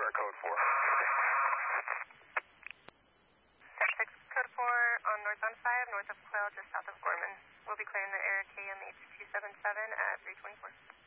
code 4. Dash 6, code 4 on northbound 5, north of Quail, just south of Gorman. We'll be clearing the air KMH 277 at 324.